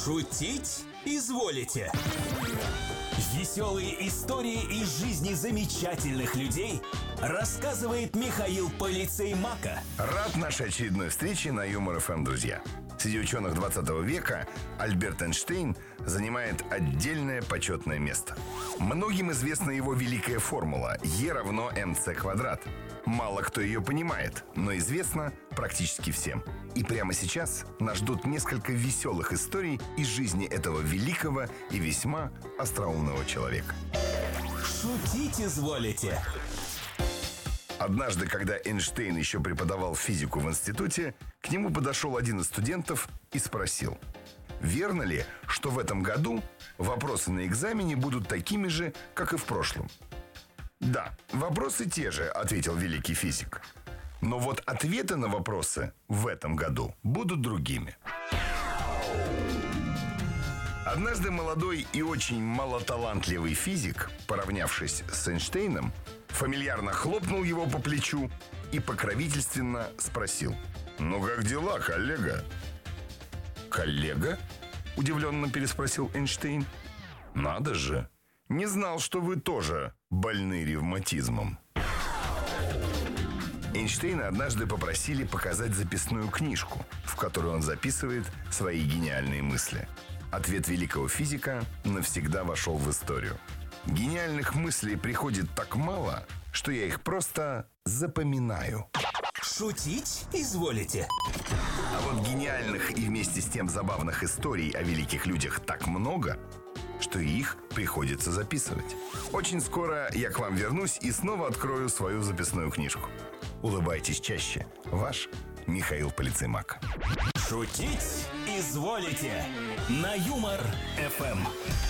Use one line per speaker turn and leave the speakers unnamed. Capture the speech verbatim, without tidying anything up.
Шутить изволите? Веселые истории из жизни замечательных людей рассказывает Михаил Полицей Мака.
Рад нашей очередной встрече на Юмор эф эм, друзья. Среди ученых двадцатого века Альберт Эйнштейн занимает отдельное почетное место. Многим известна его великая формула Е равно эм цэ квадрат. Мало кто ее понимает, но известно практически всем. И прямо сейчас нас ждут несколько веселых историй из жизни этого великого и весьма остроумного человека.
Шутить изволите?
Однажды, когда Эйнштейн еще преподавал физику в институте, к нему подошел один из студентов и спросил: верно ли, что в этом году вопросы на экзамене будут такими же, как и в прошлом? «Да, вопросы те же», — ответил великий физик. «Но вот ответы на вопросы в этом году будут другими». Однажды молодой и очень малоталантливый физик, поравнявшись с Эйнштейном, фамильярно хлопнул его по плечу и покровительственно спросил: «Ну как дела, коллега?» «Коллега?» – удивленно переспросил Эйнштейн. «Надо же! Не знал, что вы тоже больны ревматизмом». Эйнштейна однажды попросили показать записную книжку, в которой он записывает свои гениальные мысли. Ответ великого физика навсегда вошел в историю. Гениальных мыслей приходит так мало, что я их просто запоминаю.
Шутить изволите?
А вот гениальных и вместе с тем забавных историй о великих людях так много, что их приходится записывать. Очень скоро я к вам вернусь и снова открою свою записную книжку. Улыбайтесь чаще. Ваш Михаил Полицей Мак.
Шутить изволите? На Юмор эф эм.